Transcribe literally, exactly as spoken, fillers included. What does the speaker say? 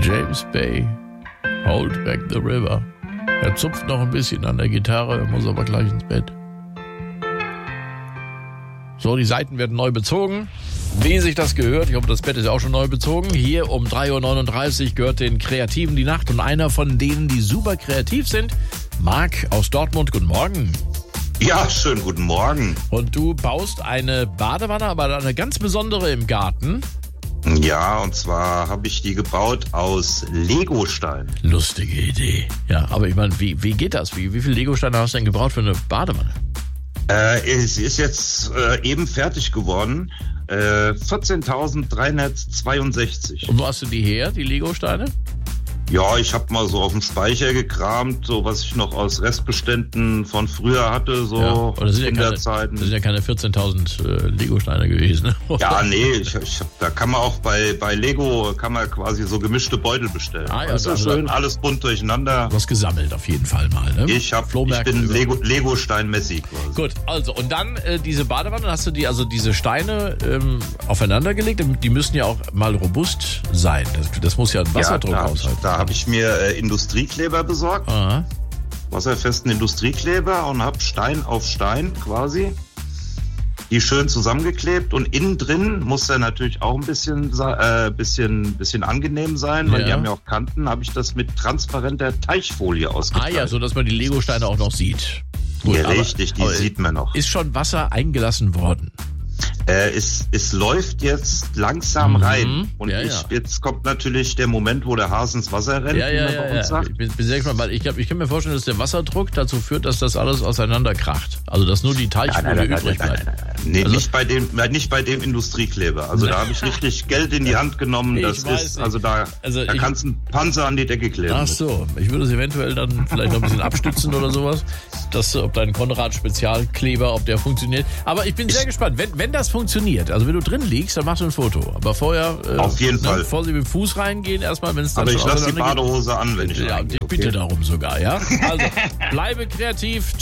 James Bay, Hold Back the River. Er zupft noch ein bisschen an der Gitarre, muss aber gleich ins Bett. So, die Saiten werden neu bezogen. Wie sich das gehört, ich hoffe, das Bett ist ja auch schon neu bezogen. Hier um drei Uhr neununddreißig gehört den Kreativen die Nacht. Und einer von denen, die super kreativ sind, Marc aus Dortmund. Guten Morgen. Ja, schönen guten Morgen. Und du baust eine Badewanne, aber eine ganz besondere im Garten. Ja, und zwar habe ich die gebaut aus Legostein. Lustige Idee. Ja, aber ich meine, wie, wie geht das? Wie, wie viele Legosteine hast du denn gebraucht für eine Badewanne? Äh, sie ist jetzt äh, eben fertig geworden. Äh, vierzehntausenddreihundertzweiundsechzig. Und wo hast du die her, die Legosteine? Ja, ich habe mal so auf dem Speicher gekramt, so was ich noch aus Restbeständen von früher hatte, so ja, das sind in ja keine, der Zeit. Das sind ja keine vierzehntausend äh, Legosteine gewesen. Ne? Ja, nee, ich, ich hab, da kann man auch bei, bei Lego kann man quasi so gemischte Beutel bestellen. Ah, ja, das ist also schön, alles bunt durcheinander. Was gesammelt auf jeden Fall mal. Ne? Ich, hab, ich bin Lego, Legostein-Messi quasi. Gut, also und dann äh, diese Badewanne, hast du die, also diese Steine ähm, aufeinander gelegt? Die müssen ja auch mal robust sein. Das, das muss ja einen Wasserdruck ja, da aushalten. Da habe ich mir äh, Industriekleber besorgt. Aha. Wasserfesten Industriekleber und habe Stein auf Stein quasi die schön zusammengeklebt. Und innen drin muss er natürlich auch ein bisschen, äh, bisschen, bisschen angenehm sein, weil ja. die haben ja auch Kanten. Habe ich das mit transparenter Teichfolie ausgekleidet. Ah ja, so dass man die Legosteine auch noch sieht. Gut, ja, richtig, die sieht man noch. Ist schon Wasser eingelassen worden? Äh, es, es läuft jetzt langsam mhm. rein. Und ja, ich, ja. jetzt kommt natürlich der Moment, wo der Hase ins Wasser rennt, ja, ja, wie man ja, bei uns ja. sagt. Ich bin, bin sehr gespannt, weil ich, ich kann mir vorstellen, dass der Wasserdruck dazu führt, dass das alles auseinander kracht. Also, dass nur die Teichfolie nein, nein, übrig nein, bleibt. Nein, nein, nein, nein. Nee, also, nicht, bei dem, nicht bei dem Industriekleber. Also, da habe ich richtig Geld in die Hand genommen. Das ist, also da, also da ich, kannst du einen Panzer an die Decke kleben. Ach so, ich würde es eventuell dann vielleicht noch ein bisschen abstützen oder sowas. Das, ob dein Konrad-Spezialkleber, ob der funktioniert. Aber ich bin sehr ich, gespannt. Wenn, wenn das funktioniert, also wenn du drin liegst, dann machst du ein Foto. Aber vorher, äh, auf jeden ne, Fall. Bevor sie mit dem Fuß reingehen, erstmal, wenn es dann Aber schon ich lasse die Badehose geht. an, wenn ich Ja, reingehe, ich bitte okay. darum sogar, ja? Also, bleibe kreativ.